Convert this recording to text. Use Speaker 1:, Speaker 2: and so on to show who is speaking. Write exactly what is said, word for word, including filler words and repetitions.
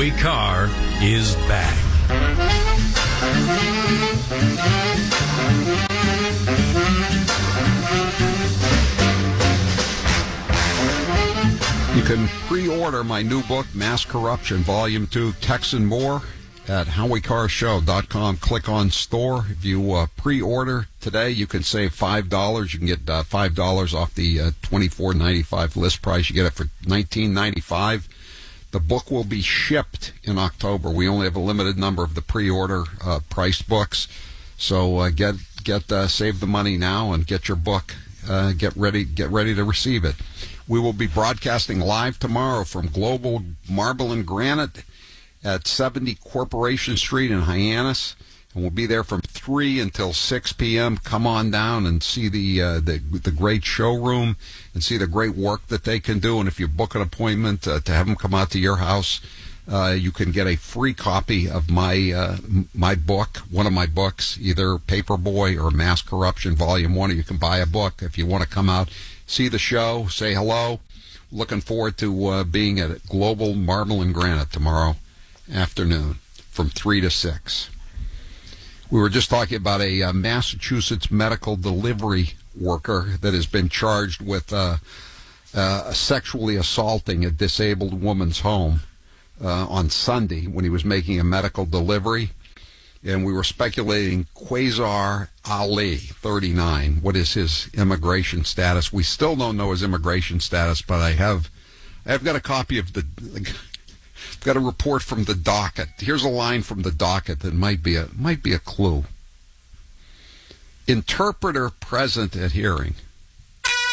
Speaker 1: Howie Carr is back.
Speaker 2: You can pre-order my new book, Mass Corruption, Volume two, Texan More, at howie carr show dot com. Click on store. If you uh, pre-order today, you can save five dollars. You can get uh, five dollars off the uh, twenty-four ninety-five list price. You get it for nineteen ninety-five. The book will be shipped in October. We only have a limited number of the pre-order uh, priced books. So uh, get get uh, save the money now and get your book. Uh, get ready get ready to receive it. We will be broadcasting live tomorrow from Global Marble and Granite at seventy Corporation Street in Hyannis, and we'll be there from three until six p.m. Come on down and see the, uh, the the great showroom and see the great work that they can do. And if you book an appointment uh, to have them come out to your house, uh, you can get a free copy of my uh, my book, one of my books, either Paperboy or Mass Corruption Volume one, or you can buy a book if you want to come out, see the show, say hello. Looking forward to uh, being at Global Marble and Granite tomorrow afternoon from three to six. We were just talking about a uh, Massachusetts medical delivery worker that has been charged with uh, uh, sexually assaulting a disabled woman's home uh, on Sunday when he was making a medical delivery. And we were speculating Quasar Ali, thirty-nine. What is his immigration status? We still don't know his immigration status, but I have I've got a copy of the... Got a report from the docket. Here's a line from the docket that might be a might be a clue. Interpreter present at hearing.